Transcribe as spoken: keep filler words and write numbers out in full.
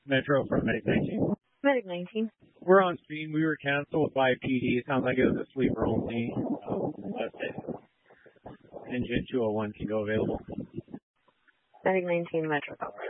Metro from Medic nineteen. Medic nineteen. We're on screen. We were canceled by P D. Sounds like it was a sleeper only. Uh, that's it. Engine two oh one can go available. Medic nineteen Metro.